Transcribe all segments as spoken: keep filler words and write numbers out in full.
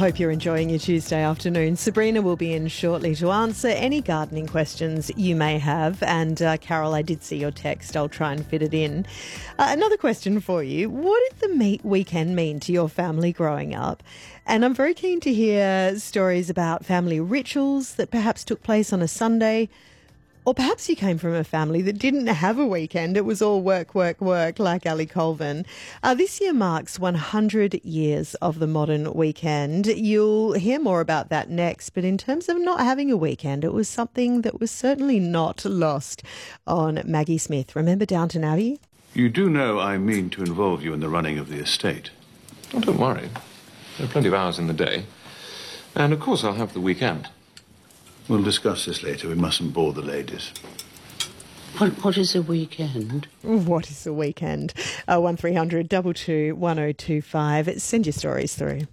Hope you're enjoying your Tuesday afternoon. Sabrina will be in shortly to answer any gardening questions you may have. And uh, Carol, I did see your text. I'll try and fit it in. Uh, another question for you. What did the meat weekend mean to your family growing up? And I'm very keen to hear stories about family rituals that perhaps took place on a Sunday. Or perhaps you came from a family that didn't have a weekend. It was all work, work, work, like Ali Colvin. Uh, this year marks one hundred years of the modern weekend. You'll hear more about that next. But in terms of not having a weekend, it was something that was certainly not lost on Maggie Smith. Remember Downton Abbey? You do know I mean to involve you in the running of the estate. Oh, don't worry. There are plenty of hours in the day. And, of course, I'll have the weekend. We'll discuss this later. We mustn't bore the ladies. What, what is a weekend? What is a weekend? Uh, one three hundred two two one oh two five. Send your stories through.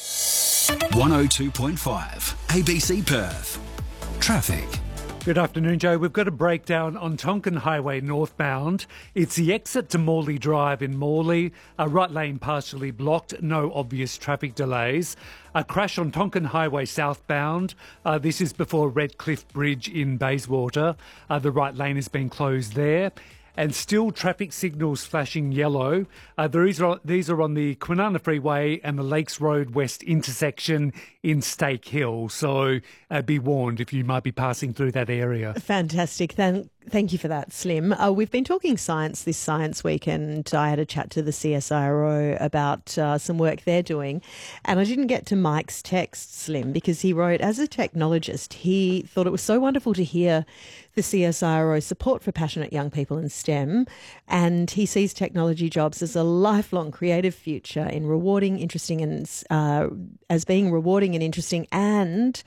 one oh two point five A B C Perth. Traffic. Good afternoon, Joe. We've got a breakdown on Tonkin Highway northbound. It's the exit to Morley Drive in Morley. A right lane partially blocked, no obvious traffic delays. A crash on Tonkin Highway southbound. Uh, this is before Redcliffe Bridge in Bayswater. Uh, the right lane has been closed there. And still traffic signals flashing yellow. Uh, these, are, these are on the Kwinana Freeway and the Lakes Road West intersection in Stake Hill. So uh, be warned if you might be passing through that area. Fantastic. Thank, thank you for that, Slim. Uh, we've been talking science this Science Week, and I had a chat to the C S I R O about uh, some work they're doing. And I didn't get to Mike's text, Slim, because he wrote, as a technologist, he thought it was so wonderful to hear the C S I R O support for passionate young people in STEM, and he sees technology jobs as a lifelong creative future in rewarding, interesting, and uh, as being rewarding and interesting, and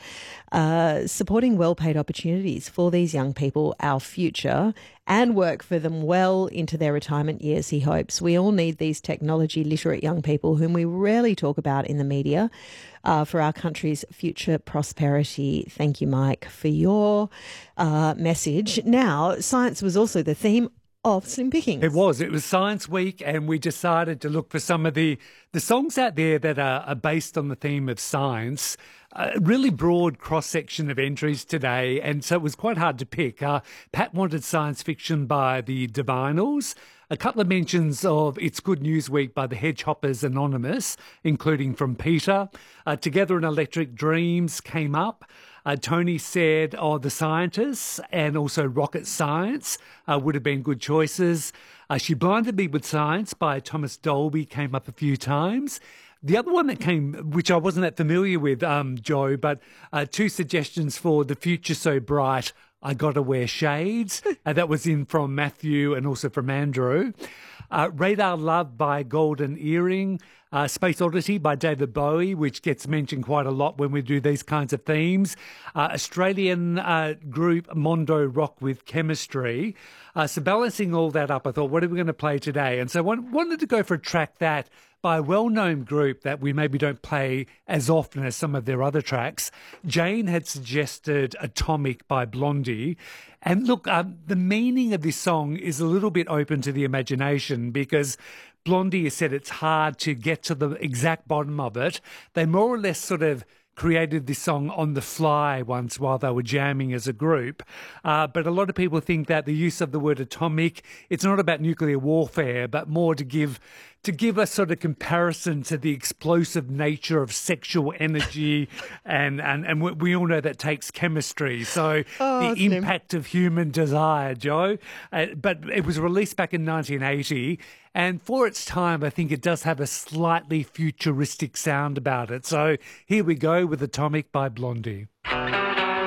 uh, supporting well-paid opportunities for these young people, our future, and work for them well into their retirement years, he hopes. We all need these technology literate young people whom we rarely talk about in the media uh, for our country's future prosperity. Thank you, Mike, for your uh, message. Now, science was also the theme of Slim Pickings. It was. It was Science Week, and we decided to look for some of the, the songs out there that are, are based on the theme of science. A really broad cross-section of entries today, and so it was quite hard to pick. Uh, Pat wanted science fiction by the Divinals, a couple of mentions of It's Good News Week by the Hedgehoppers Anonymous, including from Peter. Uh, Together in Electric Dreams came up. Uh, Tony said, oh, The Scientists and also Rocket Science uh, would have been good choices. Uh, She Blinded Me with Science by Thomas Dolby came up a few times. The other one that came, which I wasn't that familiar with, um, Joe, but uh, two suggestions for The Future So Bright, I Gotta Wear Shades. uh, that was in from Matthew and also from Andrew. Uh, Radar Love by Golden Earring. Uh, Space Oddity by David Bowie, which gets mentioned quite a lot when we do these kinds of themes. Uh, Australian uh, group Mondo Rock with Chemistry. Uh, so balancing all that up, I thought, what are we going to play today? And so I wanted to go for a track that by a well-known group that we maybe don't play as often as some of their other tracks. Jane had suggested Atomic by Blondie. And look, um, the meaning of this song is a little bit open to the imagination because Blondie has said it's hard to get to the exact bottom of it. They more or less sort of created this song on the fly once while they were jamming as a group. Uh, but a lot of people think that the use of the word atomic, it's not about nuclear warfare, but more to give to give a sort of comparison to the explosive nature of sexual energy. and, and, and we all know that takes chemistry. So oh, the impact of human desire, Joe. Uh, but it was released back in nineteen eighty. And for its time, I think it does have a slightly futuristic sound about it. So here we go with Atomic by Blondie.